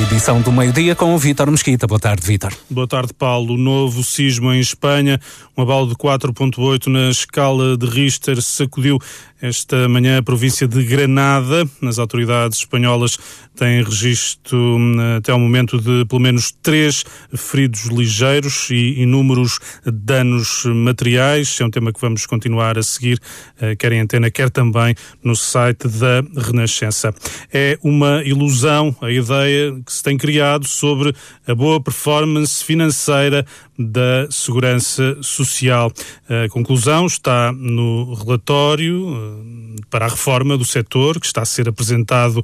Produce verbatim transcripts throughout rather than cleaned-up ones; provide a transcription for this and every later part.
edição do meio-dia com o Vítor Mesquita. Boa tarde, Vítor. Boa tarde, Paulo. Novo sismo em Espanha. Um abalo de quatro ponto oito na escala de Richter sacudiu esta manhã a província de Granada. As autoridades espanholas têm registro até ao momento de pelo menos três feridos ligeiros e inúmeros danos materiais. É um tema que vamos continuar a seguir, quer em antena, quer também no site da Renascença. É uma ilusão a ideia que se tem criado sobre a boa performance financeira da Segurança Social. A conclusão está no relatório para a reforma do setor, que está a ser apresentado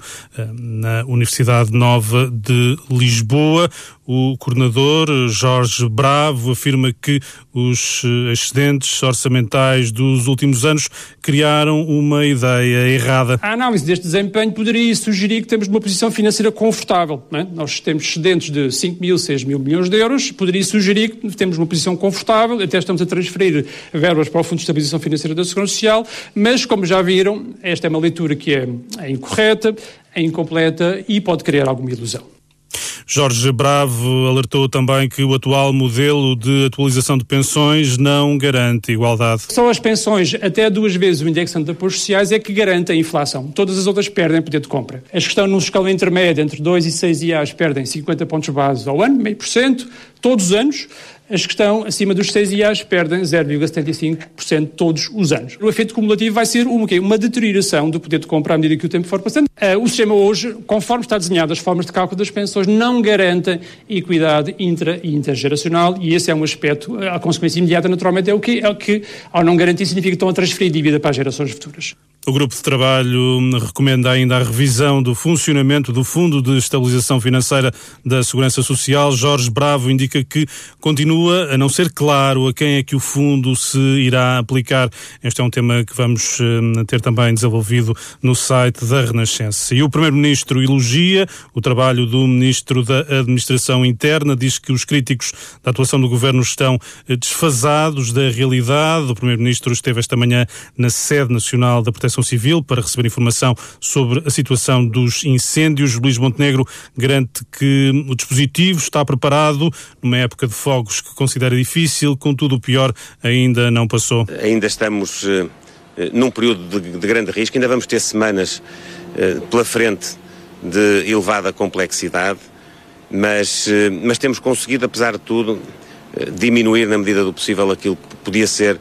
na Universidade Nova de Lisboa. O coordenador, Jorge Bravo, afirma que os excedentes orçamentais dos últimos anos criaram uma ideia errada. A análise deste desempenho poderia sugerir que temos uma posição financeira confortável. Não é? Nós temos excedentes de cinco mil, seis mil milhões de euros. Poderia sugerir que temos uma posição confortável, até estamos a transferir verbas para o Fundo de Estabilização Financeira da Segurança Social, mas, como já viram, esta é uma leitura que é, é incorreta, é incompleta e pode criar alguma ilusão. Jorge Bravo alertou também que o atual modelo de atualização de pensões não garante igualdade. Só as pensões até duas vezes o indexante de apoios sociais é que garante a inflação. Todas as outras perdem poder de compra. As que estão numa escala intermédia entre dois e seis I A S perdem cinquenta pontos base ao ano, meio por cento, todos os anos. As que estão acima dos seis I A S perdem zero vírgula setenta e cinco por cento todos os anos. O efeito cumulativo vai ser uma, uma deterioração do poder de compra à medida que o tempo for passando. Uh, o sistema hoje, conforme está desenhado, as formas de cálculo das pensões não garantem equidade intra- e intergeracional, e esse é um aspecto, a consequência imediata naturalmente é o que, é o que ao não garantir, significa que estão a transferir dívida para as gerações futuras. O grupo de trabalho recomenda ainda a revisão do funcionamento do Fundo de Estabilização Financeira da Segurança Social. Jorge Bravo indica que continua a não ser claro a quem é que o fundo se irá aplicar. Este é um tema que vamos ter também desenvolvido no site da Renascença. E o Primeiro-Ministro elogia o trabalho do Ministro da Administração Interna, diz que os críticos da atuação do Governo estão desfasados da realidade. O Primeiro-Ministro esteve esta manhã na sede nacional da Proteção Civil para receber informação sobre a situação dos incêndios. Luís Montenegro garante que o dispositivo está preparado numa época de fogos que considera difícil, contudo o pior ainda não passou. Ainda estamos uh, num período de, de grande risco, ainda vamos ter semanas uh, pela frente de elevada complexidade, mas, uh, mas temos conseguido, apesar de tudo, uh, diminuir na medida do possível aquilo que podia ser uh,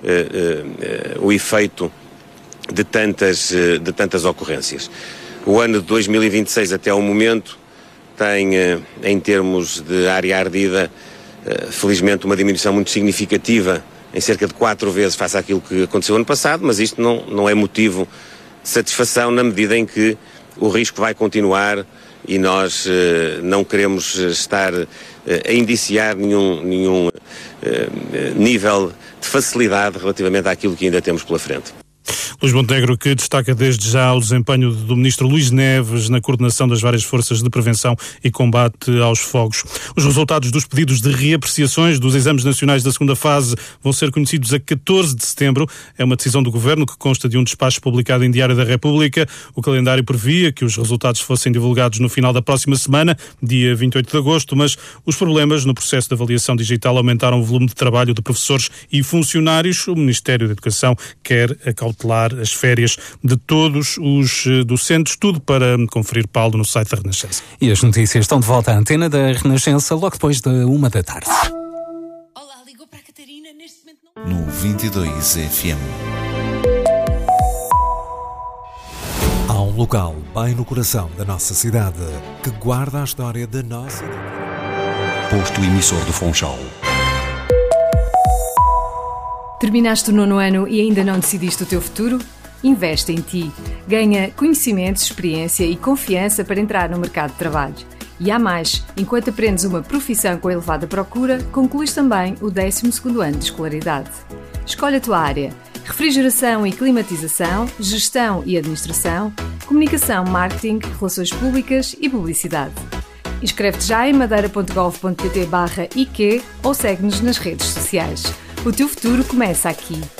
uh, uh, o efeito de tantas, de tantas ocorrências. O ano de dois mil e vinte e seis até ao momento tem, em termos de área ardida, felizmente uma diminuição muito significativa, em cerca de quatro vezes face àquilo que aconteceu ano passado, mas isto não, não é motivo de satisfação na medida em que o risco vai continuar e nós não queremos estar a indiciar nenhum, nenhum nível de facilidade relativamente àquilo que ainda temos pela frente. Luís Montenegro, que destaca desde já o desempenho do Ministro Luís Neves na coordenação das várias forças de prevenção e combate aos fogos. Os resultados dos pedidos de reapreciações dos exames nacionais da segunda fase vão ser conhecidos a catorze de setembro. É uma decisão do Governo que consta de um despacho publicado em Diário da República. O calendário previa que os resultados fossem divulgados no final da próxima semana, dia vinte e oito de agosto, mas os problemas no processo de avaliação digital aumentaram o volume de trabalho de professores e funcionários. O Ministério da Educação quer acautelar as férias de todos os docentes, tudo para conferir, Paulo, no site da Renascença. E as notícias estão de volta à antena da Renascença logo depois da uma da tarde. Olá, ligou para a Catarina, neste momento No não... vinte e dois F M. Há um local bem no coração da nossa cidade que guarda a história da nossa... Posto emissor do Funchal. Terminaste o nono ano e ainda não decidiste o teu futuro? Investe em ti. Ganha conhecimentos, experiência e confiança para entrar no mercado de trabalho. E há mais, enquanto aprendes uma profissão com elevada procura, concluís também o décimo segundo ano de escolaridade. Escolhe a tua área. Refrigeração e climatização, gestão e administração, comunicação, marketing, relações públicas e publicidade. Inscreve-te já em madeira.gov.pt barra I Q ou segue-nos nas redes sociais. O teu futuro começa aqui.